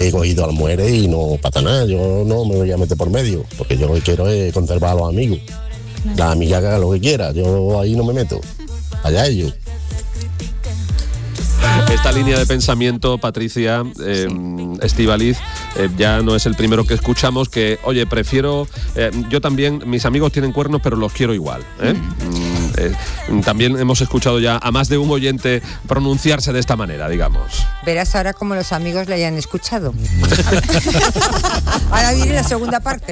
he cogido a las mujeres y no pasa nada, yo no me voy a meter por medio, porque yo lo que quiero es conservar a los amigos. La amiga que haga lo que quiera, yo ahí no me meto, allá ellos. Esta línea de pensamiento, Patricia, Estíbaliz, ya no es el primero que escuchamos, que, oye, prefiero, yo también, mis amigos tienen cuernos, pero los quiero igual, ¿eh? También hemos escuchado ya a más de un oyente pronunciarse de esta manera, digamos. Verás ahora como los amigos le hayan escuchado. Ahora viene la segunda parte.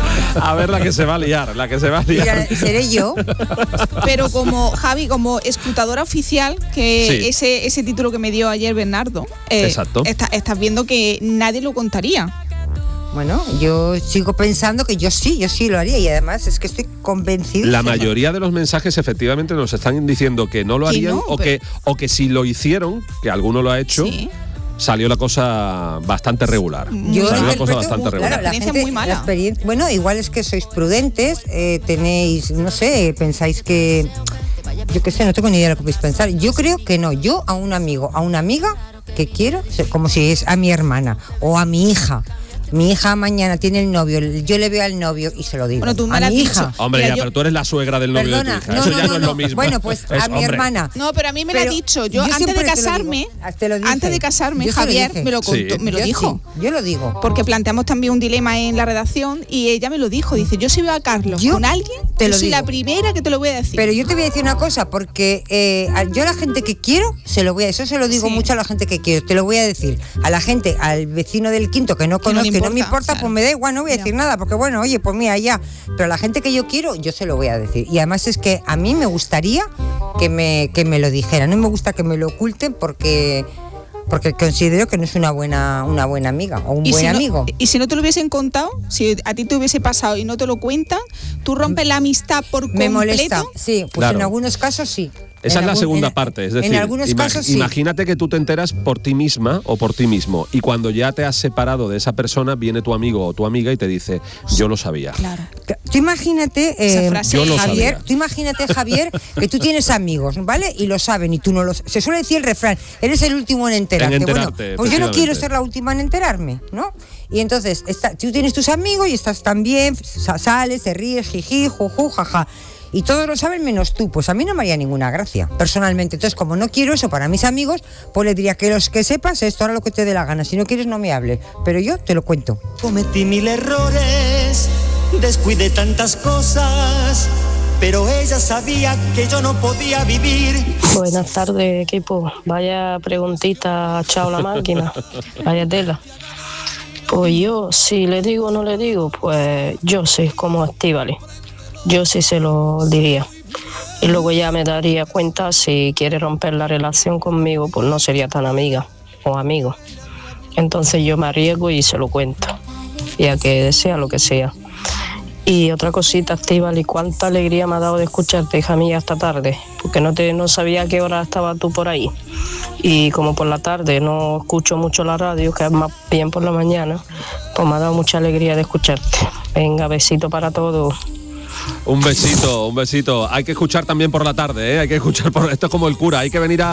A ver la que se va a liar, Mira, seré yo. Pero como Javi, como escrutadora oficial, que Sí. ese título que me dio ayer Bernardo, Exacto. Estás viendo que nadie lo contaría. Bueno, yo sigo pensando que yo sí lo haría, y además es que estoy convencido. La mayoría de los mensajes efectivamente nos están diciendo que no lo harían, no, o que si lo hicieron, que alguno lo ha hecho, Sí. salió la cosa bastante regular. Yo Salió la interpreto, cosa bastante regular. claro, la experiencia gente, muy mala. Bueno, igual es que sois prudentes, tenéis, no sé, pensáis que, yo qué sé, no tengo ni idea de lo que podéis pensar. Yo creo que no. Yo a un amigo, a una amiga que quiero, como si es a mi hermana o a mi hija. Mi hija mañana tiene el novio, yo le veo al novio y se lo digo. Bueno, tú me a lo has mi dicho. hija. Hombre, Mira, ya, pero tú eres la suegra del novio Perdona, de tu hija. Eso ya no es lo mismo. Bueno, pues a mi hermana. No, pero a mí me lo ha dicho. Yo antes siempre de casarme, te lo dije. antes de casarme, Yo se lo Javier dije. me lo contó, Sí. me lo Yo dijo. sí, yo lo digo. Porque planteamos también un dilema en la redacción y ella me lo dijo. Dice, yo si veo a Carlos Yo con alguien, te yo lo soy la digo. primera que te lo voy a decir. Pero yo te voy a decir una cosa, porque yo a la gente que quiero, eso se lo digo Sí. mucho a la gente que quiero, te lo voy a decir. A la gente, al vecino del quinto que no Que no le conozco, que no me importa, importa, claro. pues me da igual, no voy a decir nada, porque bueno, oye, pues mira, ya. Pero a la gente que yo quiero, yo se lo voy a decir. Y además es que a mí me gustaría que me lo dijeran. No me gusta que me lo oculten porque considero que no es una buena amiga o un buen si amigo. Y si no te lo hubiesen contado, si a ti te hubiese pasado y no te lo cuentan, tú rompes la amistad por completo. Me molesta, sí, pues Claro. en algunos casos sí. Esa En es la algún- segunda en- parte, es decir, en algunos casos sí. imagínate que tú te enteras por ti misma o por ti mismo, y cuando ya te has separado de esa persona, viene tu amigo o tu amiga y te dice, yo lo sabía. Claro. Tú imagínate, Esa frase. Yo lo Javier, sabía. tú imagínate, Javier, que tú tienes amigos, ¿vale? Y lo saben y tú no lo. Se suele decir el refrán, eres el último en enterarte. En enterarte, Bueno, pues yo no quiero efectivamente. ser la última en enterarme, ¿no? Y entonces, tú tienes tus amigos y estás también, sales, te ríes, jiji, juju, jaja. Y todos lo saben menos tú. Pues a mí no me haría ninguna gracia, personalmente. Entonces, como no quiero eso para mis amigos, pues les diría que los que sepas esto, ahora lo que te dé la gana. Si no quieres, no me hables. Pero yo te lo cuento. Cometí 1000 errores, descuidé tantas cosas, pero ella sabía que yo no podía vivir. Buenas tardes, equipo. Vaya preguntita, chao la máquina. Vaya tela. Pues yo, si le digo o no le digo, pues yo sí, como Estíbaliz. Yo sí se lo diría. Y luego ya me daría cuenta si quiere romper la relación conmigo, pues no sería tan amiga o amigo. Entonces yo me arriesgo y se lo cuento. Y a que sea lo que sea. Y otra cosita, Estíbaliz, cuánta alegría me ha dado de escucharte, hija mía, esta tarde, porque no sabía a qué hora estabas tú por ahí. Y como por la tarde no escucho mucho la radio, que es más bien por la mañana, pues me ha dado mucha alegría de escucharte. Venga, besito para todos. Un besito. Hay que escuchar también por la tarde, ¿eh? Hay que escuchar esto es como el cura, hay que venir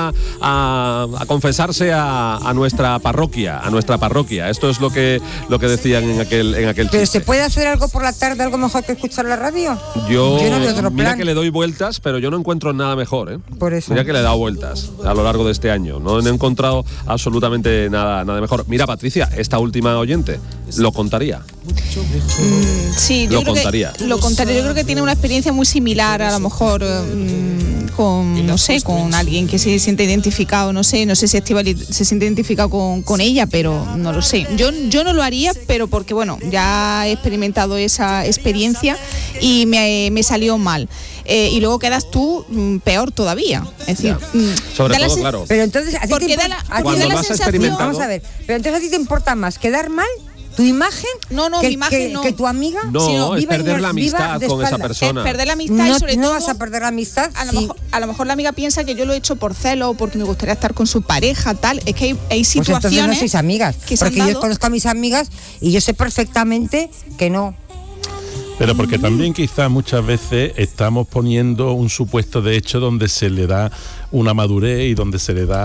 a confesarse a nuestra parroquia, Esto es lo que decían en aquel ¿Pero chiste. se puede hacer algo por la tarde, algo mejor que escuchar la radio? Yo no veo otro mira plan. que le doy vueltas, pero yo no encuentro nada mejor, ¿eh? Por eso. Mira que le he dado vueltas a lo largo de este año. No he encontrado absolutamente nada mejor. Mira, Patricia, esta última oyente lo contaría. Sí, Lo yo creo contaría. que lo contaría. Yo creo que tiene una experiencia muy similar, a lo mejor con alguien que se siente identificado. No sé si Estíbaliz se siente identificado con ella, pero no lo sé. Yo no lo haría, pero porque bueno, ya he experimentado esa experiencia y me salió mal. Y luego quedas tú peor todavía. Es decir, Sobre da la todo, sen- claro. Pero entonces, ¿a ti Porque te da importa- la- a ti porque da te la da sensación- sensación? Vamos a ver, pero entonces a ti te importa más quedar mal, tu imagen, No, que, mi imagen que, no. que tu amiga. No, sino es viva perder la viva amistad de con esa espaldas. persona. perder la amistad y No, sobre no todo vas a perder la amistad. a lo mejor la amiga piensa que yo lo he hecho por celo o porque me gustaría estar con su pareja, tal. Es que hay Pues situaciones entonces no sois amigas, que se han porque yo dado. conozco a mis amigas y yo sé perfectamente que no. Pero porque también quizás muchas veces estamos poniendo un supuesto de hecho donde se le da una madurez y donde se le da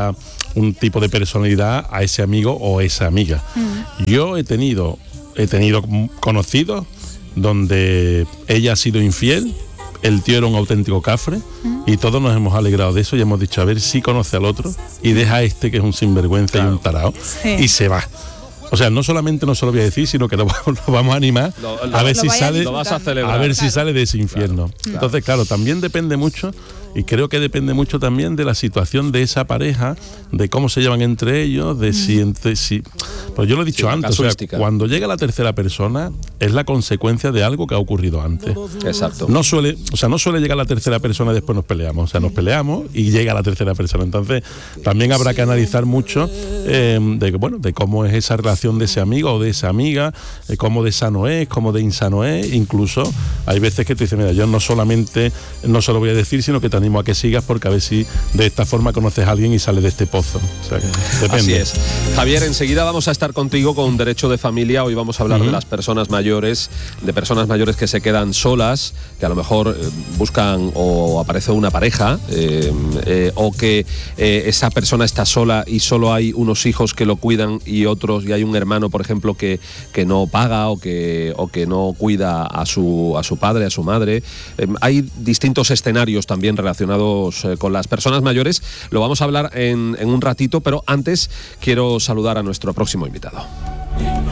un tipo de personalidad a ese amigo o esa amiga. Yo he tenido conocidos donde ella ha sido infiel, el tío era un auténtico cafre, y todos nos hemos alegrado de eso y hemos dicho, a ver si conoce al otro y deja a este que es un sinvergüenza y un tarao, y se va. O sea, no solamente no se lo voy a decir, sino que lo vamos a animar a ver si sale, sale de ese infierno. Entonces, claro, también depende mucho, y creo que depende mucho también de la situación de esa pareja, de cómo se llevan entre ellos, de si pues yo lo he dicho antes, o sea, cuando llega la tercera persona es la consecuencia de algo que ha ocurrido antes. Exacto. No suele llegar la tercera persona y después nos peleamos. O sea, nos peleamos y llega la tercera persona. Entonces, también habrá que analizar mucho de cómo es esa relación de ese amigo o de esa amiga, cómo de sano es, cómo de insano es. Incluso hay veces que te dicen, mira, yo no se lo voy a decir, sino que te animo a que sigas, porque a ver si de esta forma conoces a alguien y sales de este pozo. O sea, que depende. Así es. Javier, enseguida vamos a estar contigo con Derecho de Familia. Hoy vamos a hablar de las personas mayores, que se quedan solas, que a lo mejor buscan o aparece una pareja, o que esa persona está sola y solo hay unos hijos que lo cuidan y hay un hermano, por ejemplo, que no paga o que no cuida a su padre, a su madre. Hay distintos escenarios también relacionados con las personas mayores. Lo vamos a hablar en un ratito, pero antes quiero saludar a nuestro próximo invitado.